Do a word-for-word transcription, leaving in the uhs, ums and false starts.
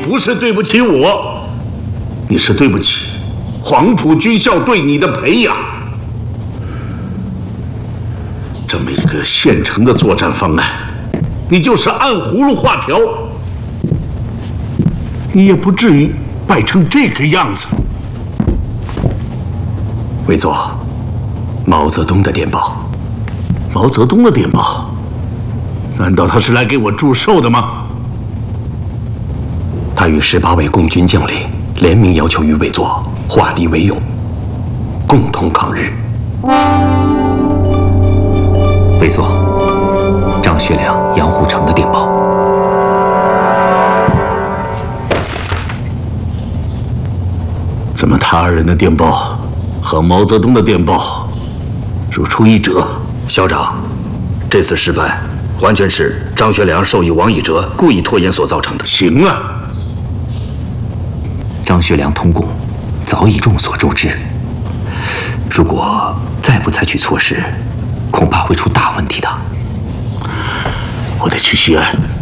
不是对不起我，你是对不起黄埔军校对你的培养。这么一个现成的作战方案，你就是按葫芦画瓢，你也不至于败成这个样子。 委座，毛泽东的电报。 毛泽东的电报？难道他是来给我祝寿的吗？ 他与十八位共军将领联名要求于委座化敌为友，共同抗日。 委座，张学良、杨虎城的电报。 怎么他二人的电报和毛泽东的电报如出一辙？ 校长，这次失败完全是张学良授意王以哲故意拖延所造成的。 行啊， 张学良通共早已众所周知，如果再不采取措施，恐怕会出大问题的。 我得去西安。